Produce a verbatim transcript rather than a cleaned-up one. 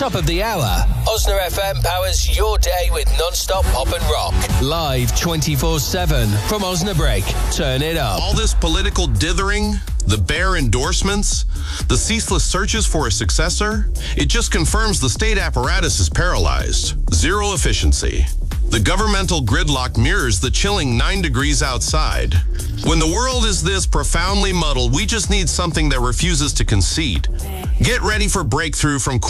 top of the hour, Osna F M powers your day with non-stop pop and rock. Live twenty-four seven from Osnabrück. Turn it up. All this political dithering, the bare endorsements, the ceaseless searches for a successor, it just confirms the state apparatus is paralyzed. Zero efficiency. The governmental gridlock mirrors the chilling nine degrees outside. When the world is this profoundly muddled, we just need something that refuses to concede. Get ready for breakthrough from